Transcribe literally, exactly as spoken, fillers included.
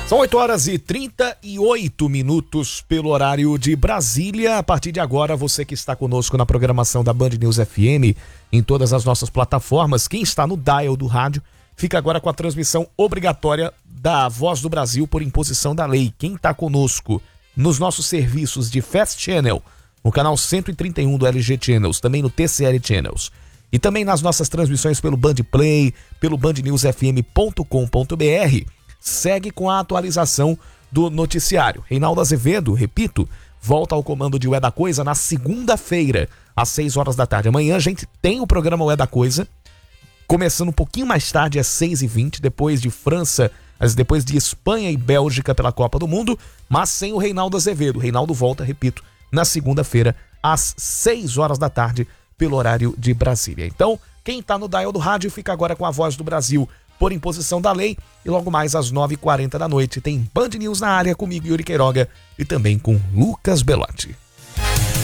São oito horas e trinta e oito minutos pelo horário de Brasília. A partir de agora, você que está conosco na programação da Band News F M, em todas as nossas plataformas, quem está no dial do rádio, fica agora com a transmissão obrigatória da Voz do Brasil por imposição da lei. Quem está conosco nos nossos serviços de Fast Channel, no canal cento e trinta e um do L G Channels, também no T C L Channels, e também nas nossas transmissões pelo Band Play, pelo band news f m ponto com ponto b r, segue com a atualização do noticiário. Reinaldo Azevedo, repito, volta ao comando de Ué da Coisa na segunda-feira, às seis horas da tarde. Amanhã a gente tem o programa Ué da Coisa, começando um pouquinho mais tarde, às seis e vinte, depois de França, depois de Espanha e Bélgica pela Copa do Mundo, mas sem o Reinaldo Azevedo. O Reinaldo volta, repito, na segunda-feira, às seis horas da tarde, pelo horário de Brasília. Então, quem está no dial do rádio fica agora com a Voz do Brasil por imposição da lei, e logo mais às nove e quarenta da noite tem Band News na área comigo, Yuri Queiroga, e também com Lucas Belotti.